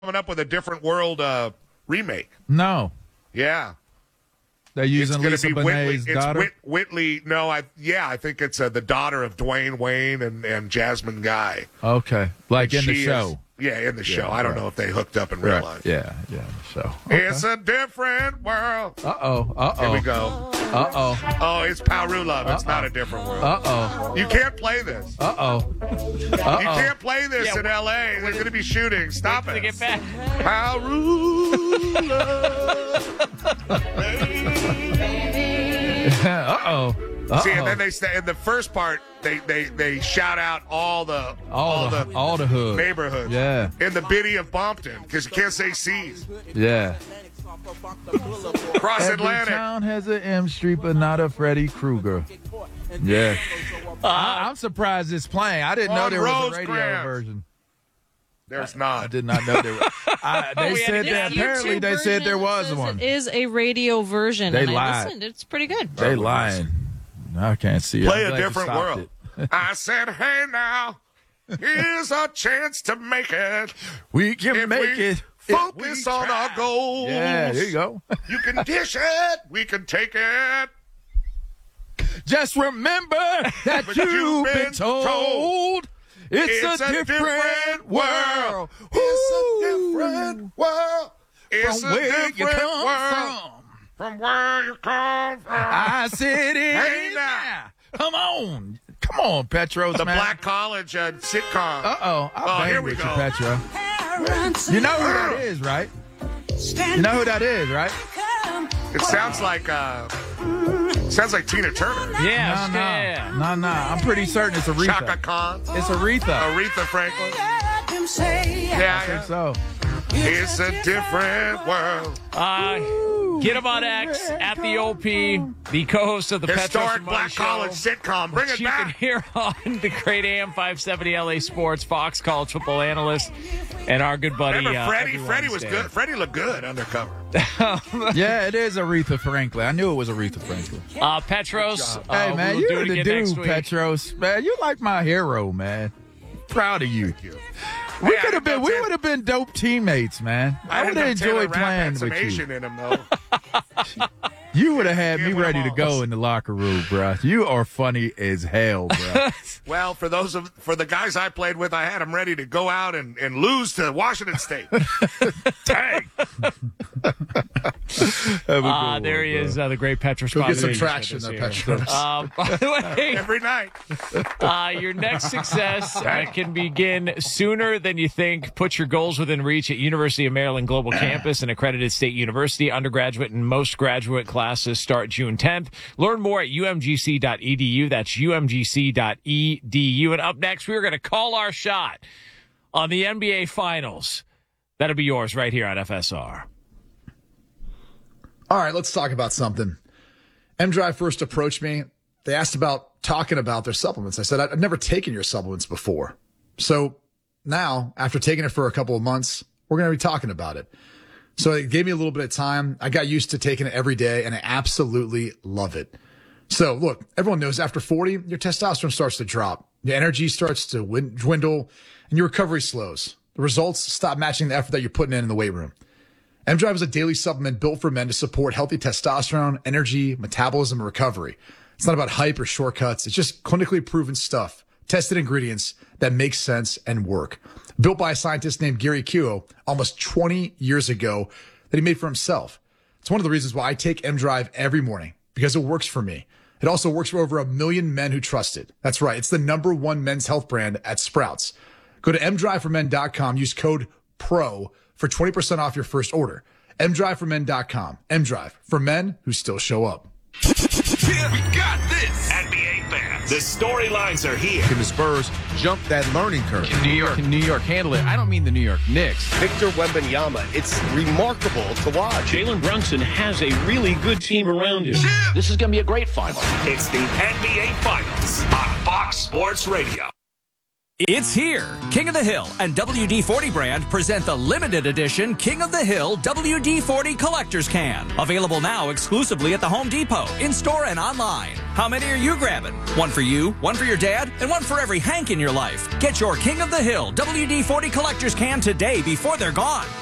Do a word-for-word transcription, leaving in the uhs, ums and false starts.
coming up with a Different World uh, remake. No. Yeah. They're using Lisa Bonet's daughter? It's Whit, Whitley. No, I yeah, I think it's uh, the daughter of Dwayne Wayne and, and Jasmine Guy. Okay. Like in the She show. is- yeah, in the Yeah, show. I don't right. know if they hooked up in real Right. life. Yeah, yeah, in the show. Okay. It's a different world. Uh-oh, uh-oh. Here we go. Uh-oh, Oh, it's Paru Love. It's Uh-oh. not a different world. uh-oh, You can't play this. uh-oh, You uh-oh. can't play this Yeah, in L A. They're going to be shooting. Stop To it. get back. Paru Love. Uh-oh, uh-oh. See, and then they say in the first part, they, they, they shout out all the all, the, all the hood. neighborhoods. Yeah, In the biddy of Bompton, because you can't say C's. yeah. Cross Every Atlantic. town has an M Street, but not a Freddy Krueger. Yeah. I, I'm surprised it's playing. I didn't know On there was a radio Rosecrans. version. There's I not. did not know there was. I, they We had said to that. get Apparently, they said there was one. It is a radio version. They and I lied. listened. It's pretty good. They lying. I can't see it. Play I'm a glad you different stopped world. it. I said, hey now, here's a chance to make it. We can If make we it. Focus if we on try. our goals. Yeah, there you go. You can dish it. We can take it. Just remember that But you've, you've been, been told, told it's, a, different, world. It's a Ooh. different world. It's From a where different you come world. from. From where you come from. I said it. Hey, is now. now. Come on. Come on, Petros, the man. Black College uh, sitcom. Uh-oh. I Oh, bang here we with go. you, Petro. You know who that is, right? You know who that is, right? It sounds like uh, sounds like Tina Turner. Yeah, No, yeah. no. No, no. I'm pretty certain it's Aretha. Chaka Khan. It's Aretha. Aretha Franklin. I Yeah, think yeah. so. It's a different world. Uh, get him on X at the O P, the co-host of the Petros Historic and Money Black Show, College sitcom. Bring which it you can back. hear on the great A M five seventy L A Sports, Fox College football analyst, and our good buddy. Remember uh, Freddie? every Freddie was Wednesday. good. Freddie looked good undercover. Yeah, it is Aretha Franklin. I knew it was Aretha Franklin. Uh, Petros, uh, Hey, man, we'll do you're it the again dude, next week. Petros. Man, you like my hero, man. Proud of you. Thank you. We Hey, I could have didn't been. know We Tan- would have been dope teammates, man. I, would didn't have know Taylor enjoyed Rapp playing had some with you. Asian in him, though. You would have had Yeah, me with ready them to go all. in the locker room, bro. You are funny as hell, bro. Well, for those of for the guys I played with, I had them ready to go out and, and lose to Washington State. Dang. Uh, there he is, uh, the great Petros. Go get some Papadakis traction with us there, here. Petros. Uh, by the way, Every night. Uh, your next success uh, can begin sooner than you think. Put your goals within reach at University of Maryland Global Campus, an accredited state university. Undergraduate and most graduate classes start June tenth. Learn more at U M G C dot E D U. That's U M G C dot E D U. And up next, we're going to call our shot on the N B A Finals. That'll be yours right here on F S R. All right, let's talk about something. M-Drive first approached me. They asked about talking about their supplements. I said, I've never taken your supplements before. So now, after taking it for a couple of months, we're going to be talking about it. So it gave me a little bit of time. I got used to taking it every day, and I absolutely love it. So look, everyone knows after forty, your testosterone starts to drop. Your energy starts to win- dwindle, and your recovery slows. The results stop matching the effort that you're putting in in the weight room. M-Drive is a daily supplement built for men to support healthy testosterone, energy, metabolism, and recovery. It's not about hype or shortcuts. It's just clinically proven stuff, tested ingredients that make sense and work. Built by a scientist named Gary Kuo almost twenty years ago that he made for himself. It's one of the reasons why I take M-Drive every morning, because it works for me. It also works for over a million men who trust it. That's right. It's the number one men's health brand at Sprouts. Go to m drive for men dot com. Use code PRO for twenty percent off your first order. m drive for men dot com. M-Drive, for men who still show up. Yeah, we got this. N B A fans, the storylines are here. Can the Spurs jump that learning curve? Can New York, can New York handle it? I don't mean the New York Knicks. Victor Wembanyama, it's remarkable to watch. Jalen Brunson has a really good team around him. Yeah. This is going to be a great final. It's the N B A Finals on Fox Sports Radio. It's here. King of the Hill and W D forty brand present the limited edition King of the Hill W D forty Collector's Can. Available now exclusively at the Home Depot, in-store and online. How many are you grabbing? One for you, one for your dad, and one for every Hank in your life. Get your King of the Hill W D forty collector's can today before they're gone.